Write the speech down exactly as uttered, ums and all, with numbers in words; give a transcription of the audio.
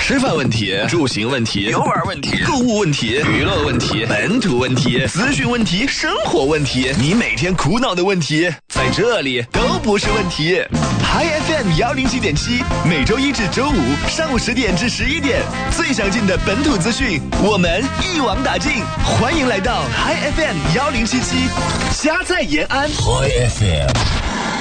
吃饭问题、住行问题、游玩问题、购物问题、娱乐问题、本土问题、资讯问题、生活问题，你每天苦恼的问题，在这里都不是问题。Hi F M 幺零七点七，每周一至周五上午十点至十一点，最详尽的本土资讯，我们一网打尽。欢迎来到 Hi F M 幺零七七，家在延安。Hi F M。